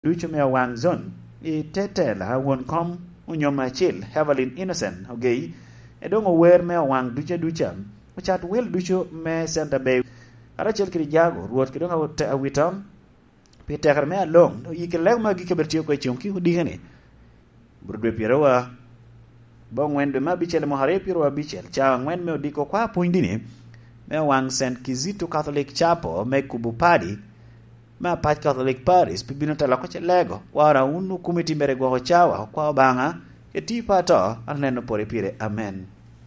ducho me wang zon I tetela won kom unyoma chil Evelyn Innocent ogei edongo wer me wang ducha uchat wel ducho me Center Bay arachel kiri jago ruot kidonga awitam Peter me along no yikeleng ma gikebertio ko chonki udigani burdwe pirowa bong wende ma bichele mohare pirowa bichel cha ngwen me odiko kwa puindini me wang St. Kizito Catholic Chapel me kubupadi ma pat Catholic Paris pibino tala ko lego wara unu kumiti mere go chawa kwa banga eti pato aneno pore pire amen.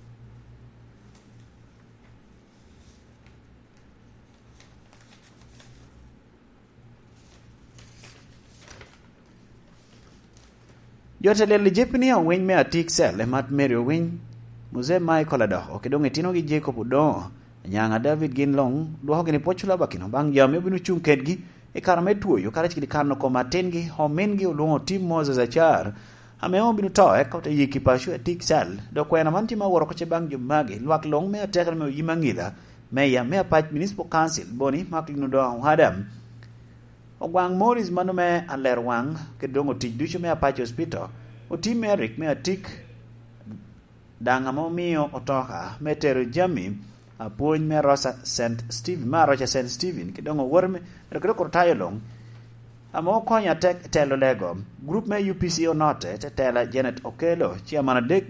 Yotelele jepni on winy me atik sel e mat Mary winy Muse Michael ado okidong etino gi Jacob udo nyanga David Ginlong duho gini pochula bakino bang yame binu chung kedgi e karame tuoyo karach kidi karno komatengi homengi ulungo tim Moses achar ameo binu toe kaute yiki pashu atik sel do kwena manti ma woro koche bang jumagi luak long me atekal me yimangida meya me apach municipal council boni maklinu do hadam Ogwang Morris manume aler wang kedongo tich ducho me apach hospital otim Eric me atik danga momiyo otoka metero jami apuony me Rosa St. Stephen ma Rocha St. Stephen kedongo worme rekdo kortayo long amo konya tek telo lego group me UPC onote tetela Janet Okelo chairman adek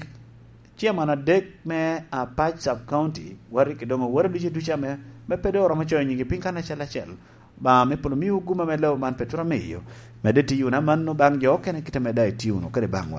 me apach sub county wari kedongo wari ducho me pedoro macho nyingi pinkana chalachel ba me polo mi hukuma me leo man petura meyo medeti yuna manno bang jo kene kita medai tiuno kare bangwa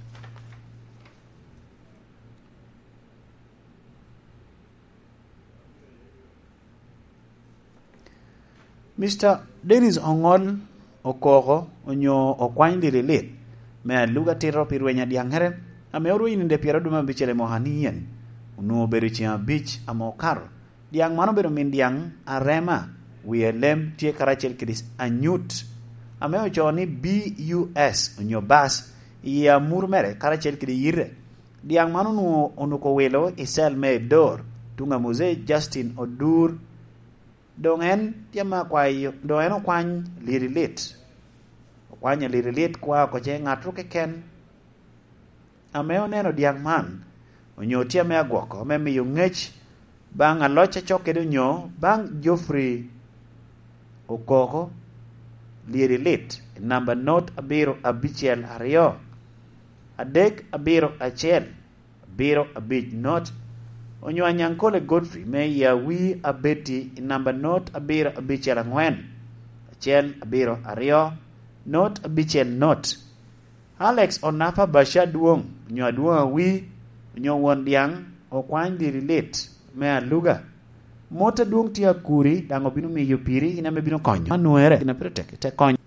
Mr. Dennis Ongol okoko onyo okwany lilit me luga tiro pirwenya diangere ame oru ininde piero duma bichele mohanien unu berichia beach amokaro diang mano bero min diang arema Lem tie karachel kidis anyut ameo choni BUS onyo bas ya murmere karachel kidi yire diang manu nu onuko welo isel me dor tunga Muse Justin Odur dongen tiama kwayo doeno kwany lirilit kwanya lirilit kwa ko che ngatru ken ameo neno diang man onyo tiame agwoko me miyo ngech bang alocha chokedo nyo bang Geoffrey Okoko lirilit number not abiro abichel ario adek abiro achel abiro abich not onyo anyankole Godfrey me ya wi abeti number not abiro abichel angwen achel abiro ario not abichel not Alex Onafa Basha duong nyo duong wi nyo won diang okwany lirilit me aluga Mota duong tia kuri dango binu mi yupiri ina me binu konyo anuere ina pretek te konyo